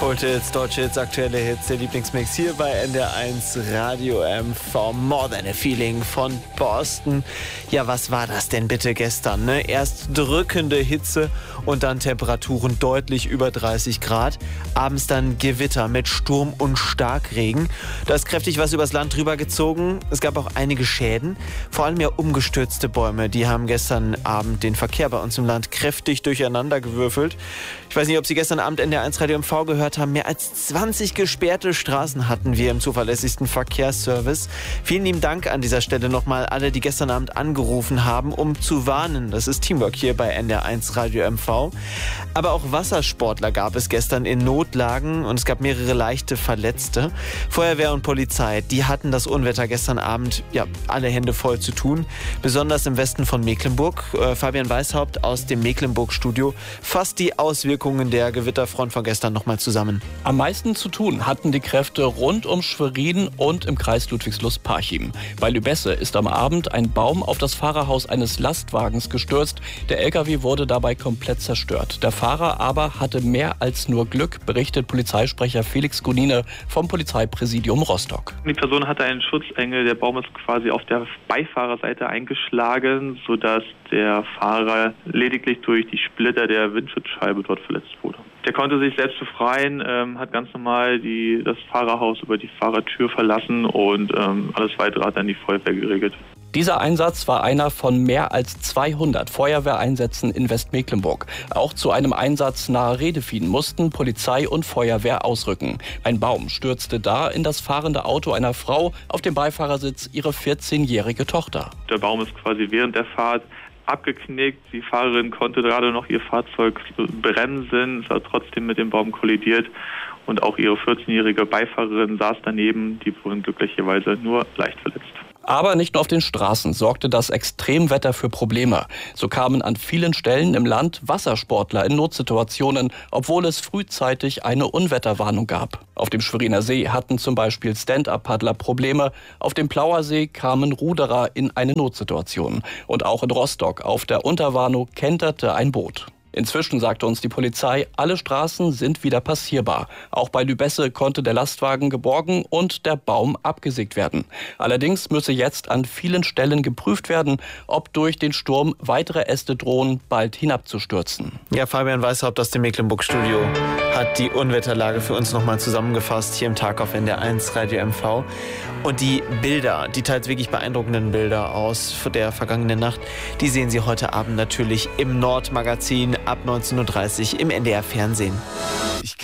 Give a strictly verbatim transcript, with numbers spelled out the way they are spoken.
Kult-Hits, deutsche Hits, aktuelle Hits, der Lieblingsmix hier bei N D R eins Radio M V. More Than a Feeling von Boston. Ja, was war das denn bitte gestern? Ne? Erst drückende Hitze und dann Temperaturen deutlich über dreißig Grad. Abends dann Gewitter mit Sturm und Starkregen. Da ist kräftig was übers Land drüber gezogen. Es gab auch einige Schäden. Vor allem ja umgestürzte Bäume. Die haben gestern Abend den Verkehr bei uns im Land kräftig durcheinander gewürfelt. Ich weiß nicht, ob Sie gestern Abend N D R eins Radio M V gehört haben. Mehr als zwanzig gesperrte Straßen hatten wir im zuverlässigsten Verkehrsservice. Vielen lieben Dank an dieser Stelle nochmal alle, die gestern Abend angerufen haben, um zu warnen. Das ist Teamwork hier bei N D R eins Radio M V. Aber auch Wassersportler gab es gestern in Notlagen und es gab mehrere leichte Verletzte. Feuerwehr und Polizei, die hatten das Unwetter gestern Abend ja alle Hände voll zu tun. Besonders im Westen von Mecklenburg. Äh, Fabian Weishaupt aus dem Mecklenburg-Studio fasst die Auswirkungen der Gewitterfront von gestern nochmal zusammen. Am meisten zu tun hatten die Kräfte rund um Schwerin und im Kreis Ludwigslust-Parchim. Bei Lübesse ist am Abend ein Baum auf das Fahrerhaus eines Lastwagens gestürzt. Der L K W wurde dabei komplett zerstört. Der Fahrer aber hatte mehr als nur Glück, berichtet Polizeisprecher Felix Gunine vom Polizeipräsidium Rostock. Die Person hatte einen Schutzengel. Der Baum ist quasi auf der Beifahrerseite eingeschlagen, sodass der Fahrer lediglich durch die Splitter der Windschutzscheibe dort verletzt wurde. Der konnte sich selbst befreien, ähm, hat ganz normal die, das Fahrerhaus über die Fahrertür verlassen und ähm, alles weitere hat dann die Feuerwehr geregelt. Dieser Einsatz war einer von mehr als zweihundert Feuerwehreinsätzen in Westmecklenburg. Auch zu einem Einsatz nahe Redefien mussten Polizei und Feuerwehr ausrücken. Ein Baum stürzte da in das fahrende Auto einer Frau, auf dem Beifahrersitz ihre vierzehnjährige Tochter. Der Baum ist quasi während der Fahrt abgeknickt. Die Fahrerin konnte gerade noch ihr Fahrzeug bremsen, es hat trotzdem mit dem Baum kollidiert und auch ihre vierzehnjährige Beifahrerin saß daneben. Die wurden glücklicherweise nur leicht verletzt. Aber nicht nur auf den Straßen sorgte das Extremwetter für Probleme. So kamen an vielen Stellen im Land Wassersportler in Notsituationen, obwohl es frühzeitig eine Unwetterwarnung gab. Auf dem Schweriner See hatten zum Beispiel Stand-Up-Paddler Probleme. Auf dem Plauer See kamen Ruderer in eine Notsituation. Und auch in Rostock auf der Unterwarnow kenterte ein Boot. Inzwischen sagte uns die Polizei, alle Straßen sind wieder passierbar. Auch bei Lübesse konnte der Lastwagen geborgen und der Baum abgesägt werden. Allerdings müsse jetzt an vielen Stellen geprüft werden, ob durch den Sturm weitere Äste drohen, bald hinabzustürzen. Ja, Fabian Weishaupt aus dem Mecklenburg-Studio hat die Unwetterlage für uns nochmal zusammengefasst hier im Tag auf N D R eins Radio M V. Und die Bilder, die teils wirklich beeindruckenden Bilder aus der vergangenen Nacht, die sehen Sie heute Abend natürlich im Nord-Magazin ab neunzehn Uhr dreißig im N D R Fernsehen.